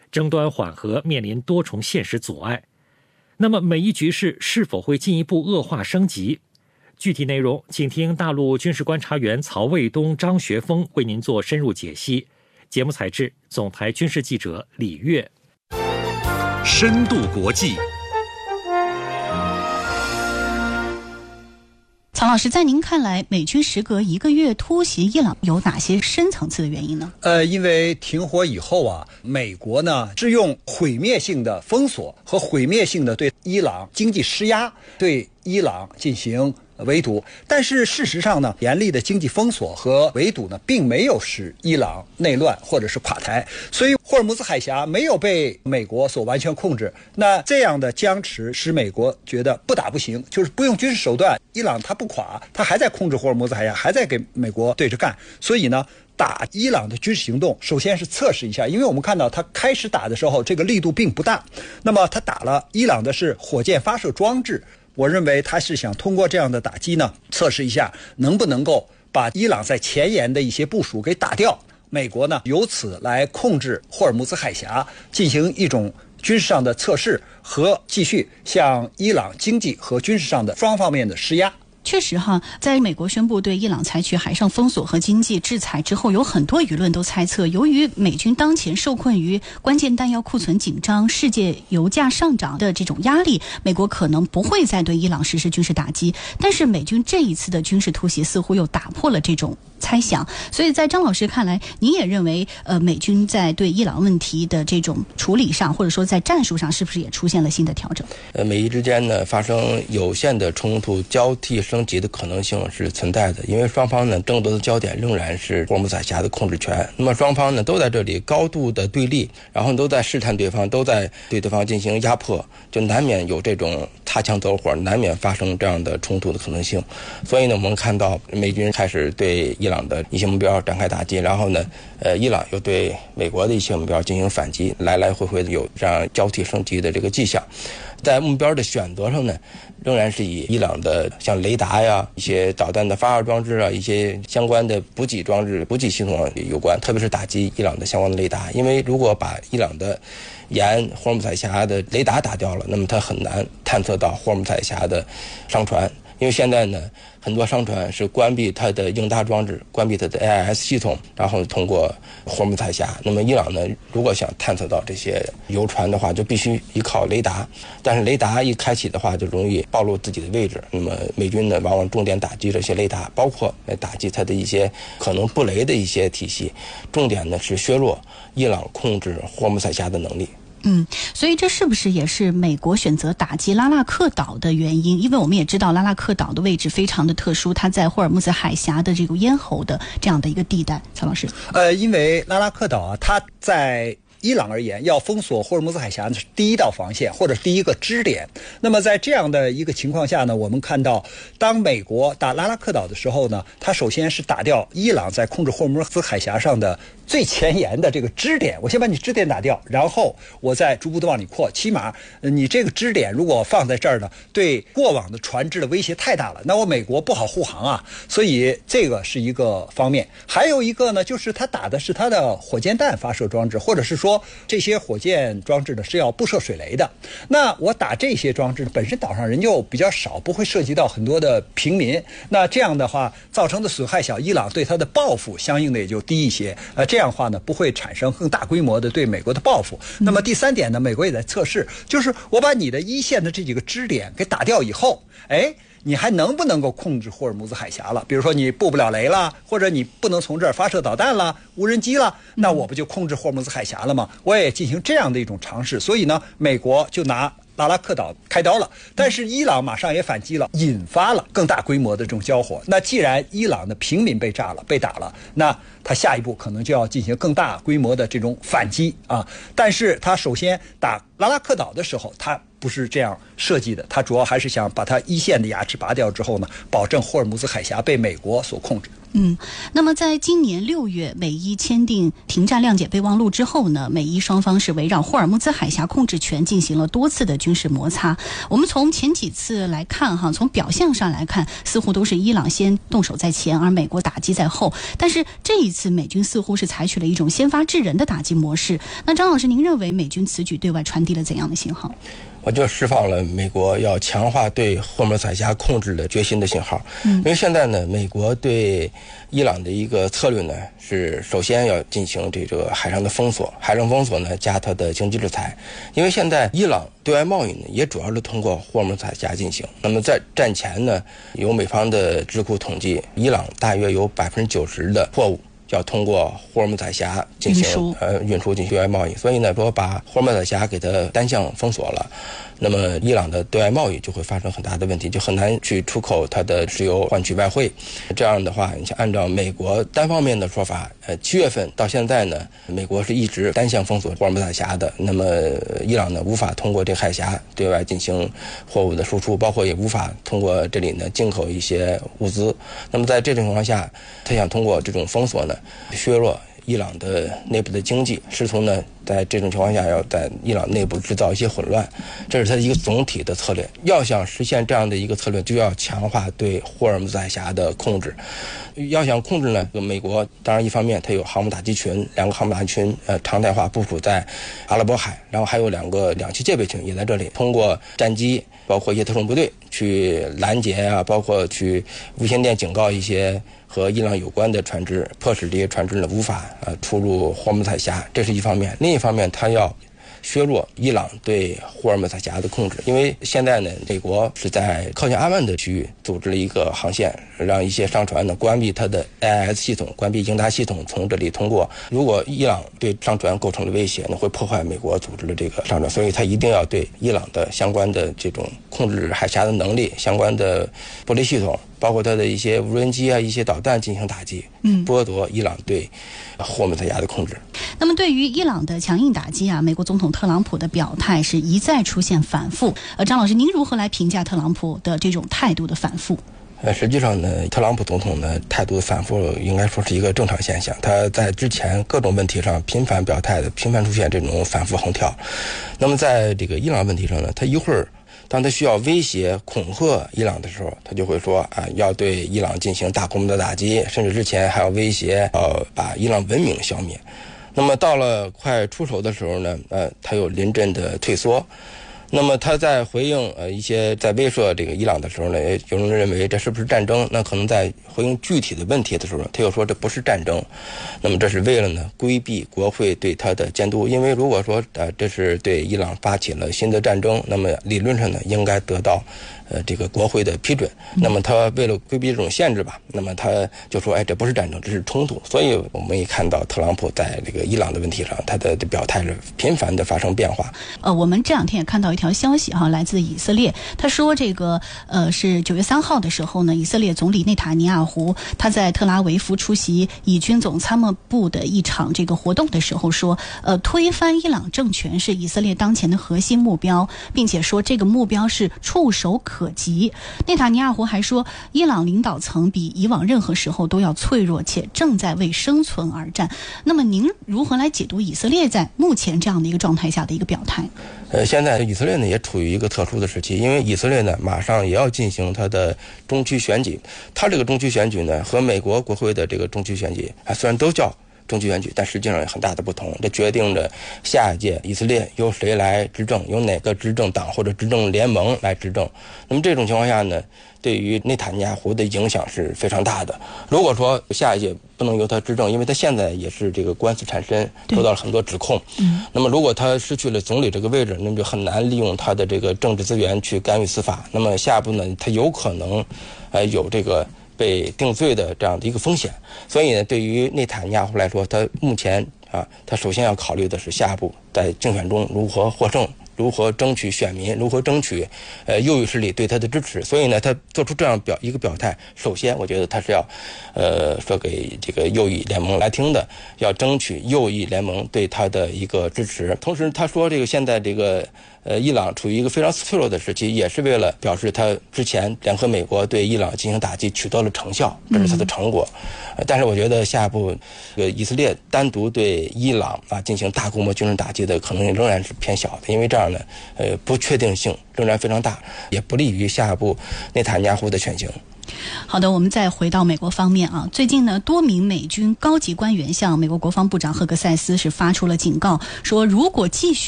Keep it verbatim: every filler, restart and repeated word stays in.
争端缓和面临多重现实阻碍。那么美伊局势是否会进一步恶化升级？具体内容请听大陆军事观察员曹卫东、张学峰为您做深入解析。节目采制总台军事记者李月。 深度国际。 曹老师，在您看来，美军时隔一个月突袭伊朗有哪些深层次的原因呢？ 呃，因为停火以后啊，美国呢是用毁灭性的封锁和毁灭性的对伊朗经济施压，对伊朗进行围堵。但是事实上呢，严厉的经济封锁和围堵呢，并没有使伊朗内乱或者是垮台，所以霍尔木兹海峡没有被美国所完全控制。那这样的僵持使美国觉得不打不行，就是不用军事手段，伊朗它不垮，它还在控制霍尔木兹海峡，还在给美国对着干。所以呢，打伊朗的军事行动，首先是测试一下，因为我们看到他开始打的时候，这个力度并不大。那么他打了伊朗的是火箭发射装置，我认为他是想通过这样的打击呢，测试一下能不能够把伊朗在前沿的一些部署给打掉。美国呢，由此来控制霍尔木兹海峡，进行一种军事上的测试和继续向伊朗经济和军事上的双方面的施压。 确实哈，在美国宣布对伊朗采取海上封锁和经济制裁之后，有很多舆论都猜测，由于美军当前受困于关键弹药库存紧张、世界油价上涨的这种压力，美国可能不会再对伊朗实施军事打击。但是美军这一次的军事突袭似乎又打破了这种猜想，所以在张老师看来，您也认为呃，美军在对伊朗问题的这种处理上，或者说在战术上，是不是也出现了新的调整？ 呃，美伊之间呢发生有限的冲突，交替升级的可能性是存在的，因为双方呢争夺的焦点仍然是霍尔木兹海峡的控制权。那么双方呢都在这里高度的对立，然后都在试探对方，都在对对方进行压迫，就难免有这种擦枪走火，难免发生这样的冲突的可能性。所以呢，我们看到美军开始对伊朗的一些目标展开打击，然后呢，呃，伊朗又对美国的一些目标进行反击，来来回回的有这样交替升级的这个迹象。在目标的选择上呢，仍然是以伊朗的像雷达呀、一些导弹的发射装置啊、一些相关的补给装置、补给系统有关，特别是打击伊朗的相关的雷达。因为如果把伊朗的沿霍尔木兹海峡的雷达打掉了，那么它很难探测到霍尔木兹海峡的商船。因为现在呢，很多商船是关闭它的应答装置，关闭它的 A I S 系统，然后通过霍尔木兹海峡。那么伊朗呢，如果想探测到这些油船的话，就必须依靠雷达。但是雷达一开启的话，就容易暴露自己的位置。那么美军呢，往往重点打击这些雷达，包括来打击它的一些可能布雷的一些体系。重点呢是削弱伊朗控制霍尔木兹海峡的能力。 嗯，所以这是不是也是美国选择打击拉纳克岛的原因？因为我们也知道拉纳克岛的位置非常的特殊，它在霍尔木兹海峡的这个咽喉的这样的一个地带。曹老师， 呃，因为拉纳克岛啊，它在伊朗而言，要封锁霍尔木兹海峡是第一道防线，或者第一个支点。那么在这样的一个情况下呢，我们看到，当美国打拉纳克岛的时候呢，它首先是打掉伊朗在控制霍尔木兹海峡上的最前沿的这个支点，我先把你支点打掉，然后我再逐步的往里扩。起码你这个支点如果放在这儿呢，对过往的船只的威胁太大了，那我美国不好护航啊。所以这个是一个方面。还有一个呢，就是它打的是它的火箭弹发射装置，或者是说这些火箭装置呢是要布设水雷的。那我打这些装置本身岛上人就比较少，不会涉及到很多的平民，那这样的话造成的损害小，伊朗对它的报复相应的也就低一些。呃，这样的话呢，不会产生更大规模的对美国的报复。那么第三点呢，美国也在测试，就是我把你的一线的这几个支点给打掉以后，哎，你还能不能够控制霍尔木兹海峡了？比如说你布不了雷了，或者你不能从这儿发射导弹了、无人机了，那我不就控制霍尔木兹海峡了吗？我也进行这样的一种尝试。所以呢，美国就拿拉拉克岛开刀了，但是伊朗马上也反击了，引发了更大规模的这种交火。那既然伊朗的平民被炸了、被打了，那他下一步可能就要进行更大规模的这种反击啊。但是他首先打拉拉克岛的时候，他不是这样设计的，他主要还是想把他一线的牙齿拔掉之后呢，保证霍尔木兹海峡被美国所控制。 嗯，那么在今年六月，美伊签订停战谅解备忘录之后呢，美伊双方是围绕霍尔木兹海峡控制权进行了多次的军事摩擦。我们从前几次来看哈，从表象上来看，似乎都是伊朗先动手在前，而美国打击在后。但是这一次，美军似乎是采取了一种先发制人的打击模式。那张老师，您认为美军此举对外传递了怎样的信号？ 我就释放了美国要强化对霍尔木兹海峡控制的决心的信号。嗯，因为现在呢，美国对伊朗的一个策略呢，是首先要进行这个海上的封锁，海上封锁呢加它的经济制裁。因为现在伊朗对外贸易呢，也主要是通过霍尔木兹海峡进行。那么在战前呢，有美方的智库统计，伊朗大约有百分之九十的货物要通过霍尔木兹海峡进行呃运输进行对外贸易，所以呢，说把霍尔木兹海峡给它单向封锁了，那么伊朗的对外贸易就会发生很大的问题，就很难去出口它的石油换取外汇。这样的话，你像按照美国单方面的说法，呃，七月份到现在呢，美国是一直单向封锁霍尔木兹海峡的，那么伊朗呢无法通过这个海峡对外进行货物的输出，包括也无法通过这里呢进口一些物资。那么在这种情况下，他想通过这种封锁呢，削弱伊朗的内部的经济，试图呢在这种情况下要在伊朗内部制造一些混乱，这是他的一个总体的策略。要想实现这样的一个策略，就要强化对霍尔木兹海峡的控制。要想控制呢，美国当然一方面它有航母打击群，两个航母打击群呃常态化部署在阿拉伯海，然后还有两个两栖戒备群也在这里，通过战机包括一些特种部队去拦截啊，包括去无线电警告一些和伊朗有关的船只，迫使这些船只呢无法呃出入霍尔木兹海峡，这是一方面。另一方面，它要削弱伊朗对霍尔木兹海峡的控制，因为现在呢，美国是在靠近阿曼的区域组织了一个航线，让一些商船呢关闭它的 A I S 系统，关闭应答系统，从这里通过。如果伊朗对商船构成了威胁呢，会破坏美国组织的这个商船，所以它一定要对伊朗的相关的这种控制海峡的能力、相关的玻璃系统，包括它的一些无人机啊、一些导弹进行打击，嗯，剥夺伊朗对霍尔木兹海峡的控制。 那么对于伊朗的强硬打击啊，美国总统特朗普的表态是一再出现反复。呃，张老师，您如何来评价特朗普的这种态度的反复？ 呃，实际上呢，特朗普总统呢态度的反复应该说是一个正常现象。他在之前各种问题上频繁表态的，频繁出现这种反复横跳。那么在这个伊朗问题上呢，他一会儿当他需要威胁恐吓伊朗的时候，他就会说啊，要对伊朗进行大规模的打击，甚至之前还要威胁呃把伊朗文明消灭。那么到了快出手的时候呢，呃，他又临阵的退缩。那么他在回应呃一些在威慑这个伊朗的时候呢，有人认为这是不是战争？那可能在回应具体的问题的时候，他又说这不是战争。那么这是为了呢规避国会对他的监督，因为如果说呃这是对伊朗发起了新的战争，那么理论上呢应该得到呃这个国会的批准。那么他为了规避这种限制吧，那么他就说哎这不是战争，这是冲突。所以我们也看到特朗普在这个伊朗的问题上，他的表态是频繁的发生变化。 呃，我们这两天也看到一条消息哈，来自以色列，他说这个呃是九月三号的时候呢，以色列总理内塔尼亚胡他在特拉维夫出席以军总参谋部的一场这个活动的时候说，呃推翻伊朗政权是以色列当前的核心目标，并且说这个目标是触手可及。内塔尼亚胡还说，伊朗领导层比以往任何时候都要脆弱，且正在为生存而战。那么您如何来解读以色列在目前这样的一个状态下的一个表态？ 呃，现在以色列呢也处于一个特殊的时期，因为以色列呢马上也要进行它的中期选举，它这个中期选举呢和美国国会的这个中期选举啊，虽然都叫中期选举，但实际上有很大的不同。这决定着下一届以色列由谁来执政，由哪个执政党或者执政联盟来执政。那么这种情况下呢，对于内塔尼亚胡的影响是非常大的。如果说下一届不能由他执政，因为他现在也是这个官司缠身，受到了很多指控。嗯，那么如果他失去了总理这个位置，那么就很难利用他的这个政治资源去干预司法。那么下一步呢，他有可能，呃，有这个被定罪的这样的一个风险。所以呢，对于内塔尼亚胡来说，他目前啊，他首先要考虑的是下一步在竞选中如何获胜， 如何争取选民，如何争取呃右翼势力对他的支持。所以呢，他做出这样表一个表态，首先我觉得他是要呃说给这个右翼联盟来听的，要争取右翼联盟对他的一个支持。同时他说这个现在这个呃伊朗处于一个非常脆弱的时期，也是为了表示他之前联合美国对伊朗进行打击取得了成效，这是他的成果。呃、但是我觉得下一步这个以色列单独对伊朗啊进行大规模军事打击的可能性仍然是偏小的，因为这样呢呃不确定性仍然非常大，也不利于下一步内塔尼亚胡的选情。 好的，我们再回到美国方面啊，最近呢，多名美军高级官员向美国国防部长赫格塞斯是发出了警告，说如果继续